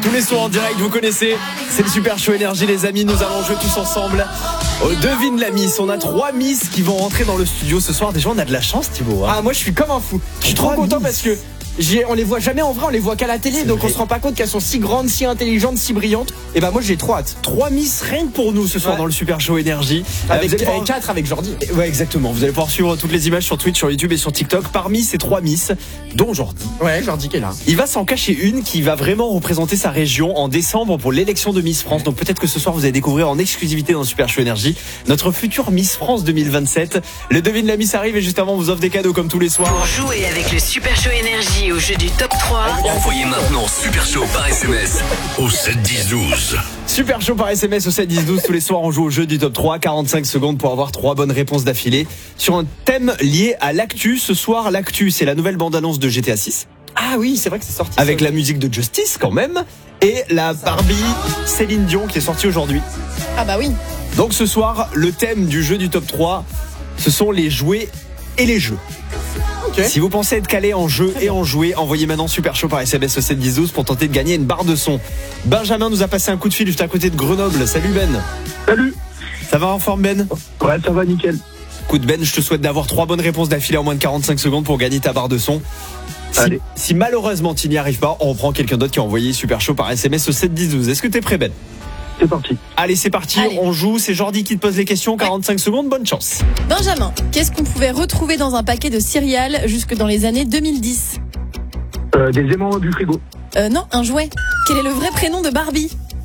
tous les soirs en direct, vous connaissez. C'est le Super Show Énergie, les amis. Nous allons jouer tous ensemble. Devine la Miss. On a 3 Miss qui vont rentrer dans le studio ce soir. Déjà, on a de la chance, Thibaut. Ah, moi, je suis comme un fou. Je suis trop content parce que on les voit jamais en vrai, on les voit qu'à la télé, donc on se rend pas compte qu'elles sont si grandes, si intelligentes, si brillantes. Et bah moi j'ai trop hâte. 3 Miss rien que pour nous ce soir dans le Super Show Énergie. Avec 4 avec Jordi. Ouais, exactement. Vous allez pouvoir suivre toutes les images sur Twitch, sur YouTube et sur TikTok. Parmi ces 3 Miss, dont Jordi. Ouais, Jordi qui est là. Il va s'en cacher une qui va vraiment représenter sa région en décembre pour l'élection de Miss France. Donc peut-être que ce soir vous allez découvrir en exclusivité dans le Super Show Énergie notre future Miss France 2027. Le Devine la Miss arrive et juste avant on vous offre des cadeaux comme tous les soirs. Pour jouer avec le Super Show Énergie au jeu du Top 3, envoyez maintenant Super Show par SMS au 7 10 12. Super Show par SMS au 7 10 12. Tous les soirs on joue au jeu du Top 3. 45 secondes pour avoir 3 bonnes réponses d'affilée sur un thème lié à l'actu. Ce soir l'actu c'est la nouvelle bande-annonce de GTA 6. Ah oui, c'est vrai que c'est sorti. Avec la musique de Justice quand même. Et la Barbie Céline Dion qui est sortie aujourd'hui. Ah bah oui. Donc ce soir le thème du jeu du Top 3 ce sont les jouets et les jeux. Okay. Si vous pensez être calé en jeu et en jouet, envoyez maintenant Super Show par SMS au 7 10 12 pour tenter de gagner une barre de son. Benjamin nous a passé un coup de fil juste à côté de Grenoble. Salut Ben. Salut. Ça va en forme Ben? Ouais, ça va nickel. Écoute Ben, je te souhaite d'avoir 3 bonnes réponses d'affilée en moins de 45 secondes pour gagner ta barre de son. Si malheureusement tu n'y arrives pas, on reprend quelqu'un d'autre qui a envoyé Super Show par SMS au 7 10 12. Est-ce que t'es prêt Ben? C'est parti. Allez, c'est parti, on joue. C'est Jordi qui te pose les questions. 45 secondes, bonne chance. Benjamin, qu'est-ce qu'on pouvait retrouver dans un paquet de céréales jusque dans les années 2010? Des aimants du frigo. Non, un jouet. Quel est le vrai prénom de Barbie?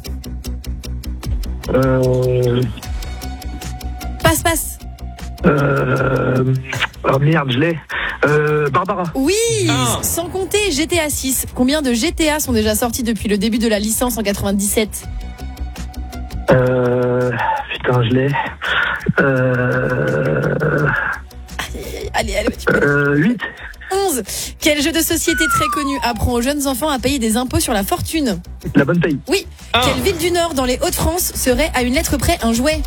Passe. Oh merde, je l'ai. Barbara. Oui, sans compter GTA 6. Combien de GTA sont déjà sortis depuis le début de la licence en 97? Putain, je l'ai. Allez, 8. 11. Quel jeu de société très connu apprend aux jeunes enfants à payer des impôts sur la fortune? La bonne paye. Oui. Quelle ville du Nord dans les Hauts-de-France serait à une lettre près un jouet?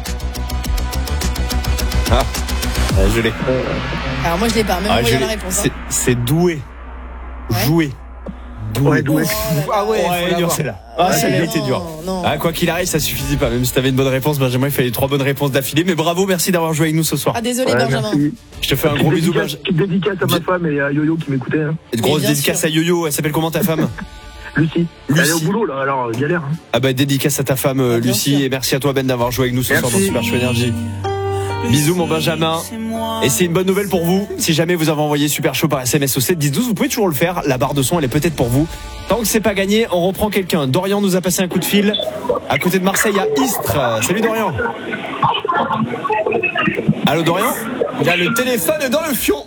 Je l'ai. Alors moi je l'ai pas, même envoyé la réponse. C'est doué. Ouais. Jouer. Doué. Ah ouais, dur celle-là. Celle-là était dure. Non. Quoi qu'il arrive, ça suffisait pas. Même si t'avais une bonne réponse, Benjamin, il fallait 3 bonnes réponses d'affilée. Mais bravo, merci d'avoir joué avec nous ce soir. Ah désolé Benjamin. Merci. Je te fais un gros bisou. Petite dédicace à ma femme et à Yo-Yo qui m'écoutait. Hein. Une grosse dédicace à Yo-Yo. Elle s'appelle comment ta femme? Lucie. Elle est au boulot là, alors galère. Hein. Ah bah dédicace à ta femme Lucie et merci à toi Ben d'avoir joué avec nous ce soir dans Super Show Énergie. Bisous mon Benjamin. Et c'est une bonne nouvelle pour vous. Si jamais vous avez envoyé Super Show par SMS au 7 10 12, vous pouvez toujours le faire. La barre de son elle est peut-être pour vous. Tant que c'est pas gagné, on reprend quelqu'un. Dorian nous a passé un coup de fil. À côté de Marseille à Istres. Salut Dorian. Allô Dorian? Il a le téléphone dans le fion.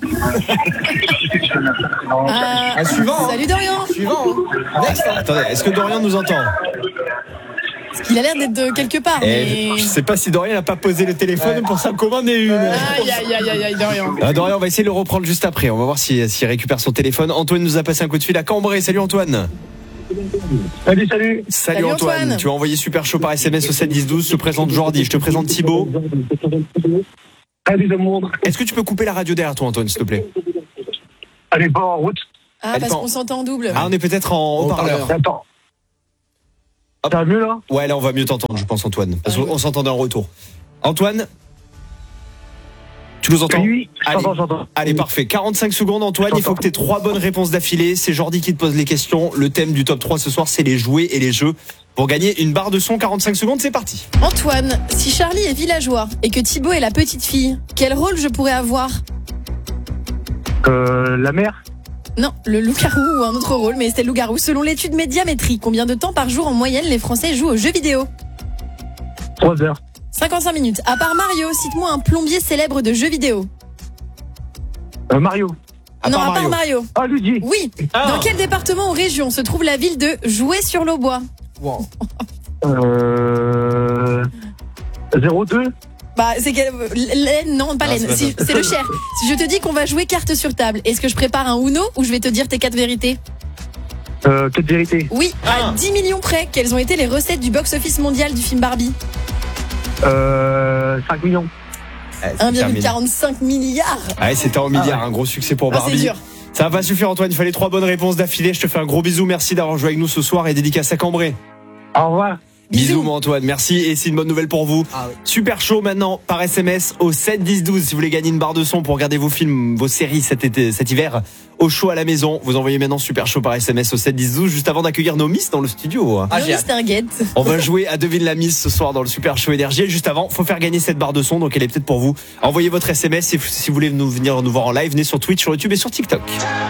Suivant. Salut Dorian. Suivant. Attendez, est-ce que Dorian nous entend? Parce qu'il a l'air d'être de quelque part. Mais... Je sais pas si Dorian n'a pas posé le téléphone pour s'en commander une. Aïe, Dorian. Dorian, on va essayer de le reprendre juste après. On va voir s'il récupère son téléphone. Antoine nous a passé un coup de fil à Cambrai. Salut Antoine. Salut Antoine. Tu as envoyé Super Show par SMS au 7 10 12. Je te présente Jordi, je te présente Thibaut. Salut d'amour. Est-ce que tu peux couper la radio derrière toi Antoine s'il te plaît? Allez, pas en route. Parce qu'on s'entend en double. On est peut-être en haut-parleur. Attends. Ça va mieux là? Ouais, là on va mieux t'entendre je pense Antoine. Parce qu'on s'entendait en retour. Antoine, tu nous entends? Oui, j'entends. Allez, parfait. 45 secondes Antoine, il faut que tu aies 3 bonnes réponses d'affilée. C'est Jordi qui te pose les questions. Le thème du top 3 ce soir, c'est les jouets et les jeux. Pour gagner une barre de son, 45 secondes, c'est parti. Antoine, si Charlie est villageois et que Thibaut est la petite fille, quel rôle je pourrais avoir? La mère? Non, le loup-garou ou un autre rôle, mais c'était le loup-garou. Selon l'étude Médiamétrie, combien de temps par jour en moyenne les Français jouent aux jeux vidéo? 3 heures. 55 minutes. À part Mario, cite-moi un plombier célèbre de jeux vidéo. Mario. À part Mario. Ah, Luigi. Oui. Dans quel département ou région se trouve la ville de Jouer-sur-l'Aubois? Wow. 02. Bah, c'est l'Aisne, non, pas l'Aisne. C'est le Cher. Si je te dis qu'on va jouer carte sur table, est-ce que je prépare un Uno ou je vais te dire tes 4 vérités? 4 vérités. Oui, à 10 millions près, quelles ont été les recettes du box-office mondial du film Barbie? 5 millions. 1,45 milliard. Ouais, c'était en milliard, un gros succès pour Barbie. C'est dur. Ça va pas suffire Antoine, il fallait 3 bonnes réponses d'affilée. Je te fais un gros bisou, merci d'avoir joué avec nous ce soir et dédicace à Cambrai. Au revoir. Bisous mon Antoine, merci. Et c'est une bonne nouvelle pour vous. Ah oui. Super chaud maintenant par SMS au 7 10 12 si vous voulez gagner une barre de son pour regarder vos films, vos séries cet hiver au chaud à la maison. Vous envoyez maintenant Super chaud par SMS au 7 10 12 juste avant d'accueillir nos Miss dans le studio. Ah, j'ai hâte. Stargate. On va jouer à Devine la Miss ce soir dans le Super Show Énergie. Et juste avant, faut faire gagner cette barre de son, donc elle est peut-être pour vous. Envoyez votre SMS si vous voulez venir nous voir en live. Venez sur Twitch, sur YouTube et sur TikTok.